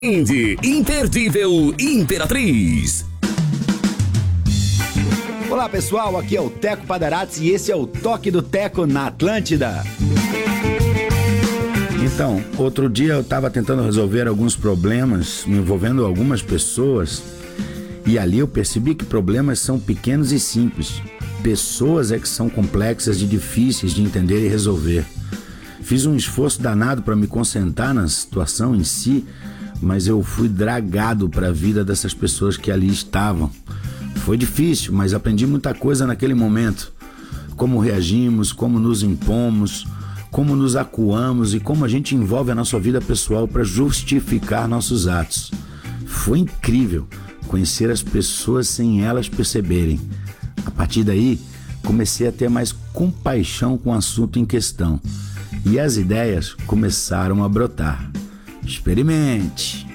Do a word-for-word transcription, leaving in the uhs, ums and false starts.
Indie, imperdível Imperatriz. Olá pessoal, aqui é o Teco Padarats e esse é o Toque do Teco na Atlântida. Então, outro dia eu estava tentando resolver alguns problemas envolvendo algumas pessoas e ali eu percebi que problemas são pequenos e simples. Pessoas é que são complexas e difíceis de entender e resolver. Fiz um esforço danado para me concentrar na situação em si, mas eu fui dragado para a vida dessas pessoas que ali estavam. Foi difícil, mas aprendi muita coisa naquele momento. Como reagimos, como nos impomos, como nos acuamos e como a gente envolve a nossa vida pessoal para justificar nossos atos. Foi incrível conhecer as pessoas sem elas perceberem. A partir daí, comecei a ter mais compaixão com o assunto em questão e as ideias começaram a brotar. Experimente!